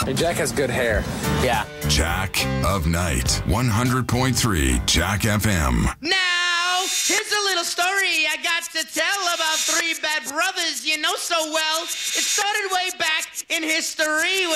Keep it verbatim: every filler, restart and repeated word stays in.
Hey, Jack has good hair. Yeah. Jack of Night, one hundred point three Jack F M. Now, here's a little story I got to tell about three bad brothers you know so well. It started way back in history.